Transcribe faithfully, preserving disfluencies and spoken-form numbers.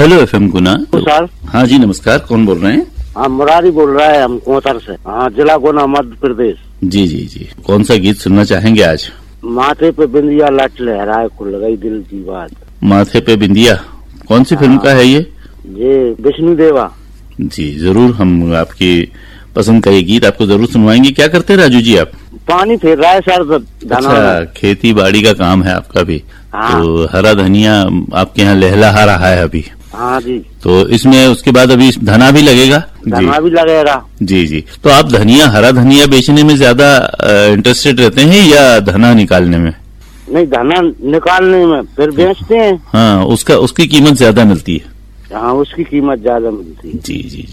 Hello FM गुना। Sir. हाँ जी नमस्कार, कौन बोल रहे हैं? हाँ मुरारी बोल रहा है, हम कोतर से। हाँ जिला गुना मध्य प्रदेश। जी जी जी, कौन सा गीत सुनना चाहेंगे आज? माथे पे बिंदिया लट लहराए को लगाई दिल की बात। माथे पे बिंदिया कौन सी फिल्म का है ये? ये विष्णु देवा। जी जरूर, हम आपकी पसंद का ये गीत आपको जरूर सुनवाएंगे। क्या करते हैं राजू जी आप? पानी फेर रहा है सर। अच्छा, खेती बाड़ी का काम है आपका भी। हाँ। तो हरा धनिया आपके यहाँ लहलहा रहा है अभी। हाँ जी। तो इसमें उसके बाद अभी धना भी लगेगा। धना भी लगेगा। जी जी, तो आप धनिया, हरा धनिया बेचने में ज्यादा इंटरेस्टेड रहते हैं या धना निकालने में? नहीं, धना निकालने में, फिर बेचते हैं। हाँ, उसका उसकी कीमत ज्यादा मिलती है। हाँ, उसकी कीमत ज्यादा मिलती है। जी जी।